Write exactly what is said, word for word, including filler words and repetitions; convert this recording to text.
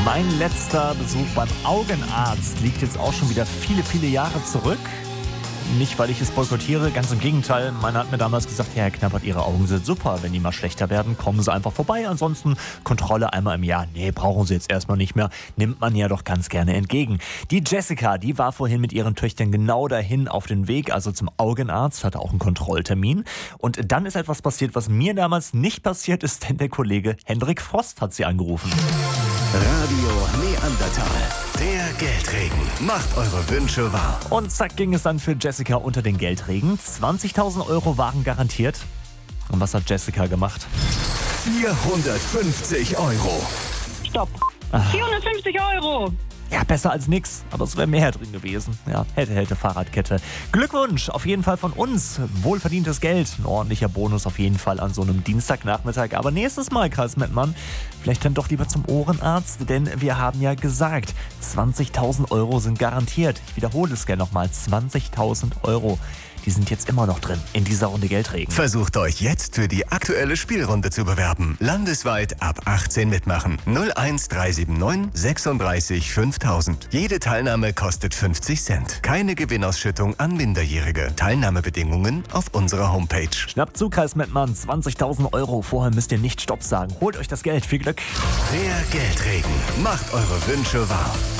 Mein letzter Besuch beim Augenarzt liegt jetzt auch schon wieder viele, viele Jahre zurück. Nicht, weil ich es boykottiere, ganz im Gegenteil. Meine hat mir damals gesagt, ja, Herr Knappert, Ihre Augen sind super. Wenn die mal schlechter werden, kommen Sie einfach vorbei. Ansonsten Kontrolle einmal im Jahr. Nee, brauchen Sie jetzt erstmal nicht mehr. Nimmt man ja doch ganz gerne entgegen. Die Jessica, die war vorhin mit ihren Töchtern genau dahin auf den Weg, also zum Augenarzt, hatte auch einen Kontrolltermin. Und dann ist etwas passiert, was mir damals nicht passiert ist, denn der Kollege Hendrik Frost hat sie angerufen. Radio Neandertal, der Geldregen. Macht eure Wünsche wahr. Und zack ging es dann für Jessica unter den Geldregen. zwanzigtausend Euro waren garantiert. Und was hat Jessica gemacht? vierhundertfünfzig Euro. Stopp. vierhundertfünfzig Euro. Ja, besser als nix, aber es wäre mehr drin gewesen. Ja, hätte, hätte, Fahrradkette. Glückwunsch, auf jeden Fall von uns. Wohlverdientes Geld. Ein ordentlicher Bonus auf jeden Fall an so einem Dienstagnachmittag. Aber nächstes Mal, Karl Smetmann, vielleicht dann doch lieber zum Ohrenarzt, denn wir haben ja gesagt, zwanzigtausend Euro sind garantiert. Ich wiederhole es gerne nochmal, zwanzigtausend Euro. Die sind jetzt immer noch drin in dieser Runde Geldregen. Versucht euch jetzt für die aktuelle Spielrunde zu bewerben. Landesweit ab achtzehn mitmachen. null eins drei sieben neun sechsunddreißig fünftausend. Jede Teilnahme kostet fünfzig Cent. Keine Gewinnausschüttung an Minderjährige. Teilnahmebedingungen auf unserer Homepage. Schnappt zu, Karl Smetmann, zwanzigtausend Euro. Vorher müsst ihr nicht Stopp sagen. Holt euch das Geld. Viel Glück. Der Geldregen. Macht eure Wünsche wahr.